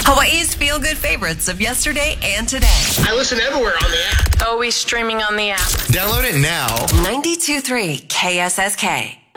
Hawaii's feel-good favorites of yesterday and today. I listen everywhere on the app. Always streaming on the app. Download it now. 92.3 KSSK.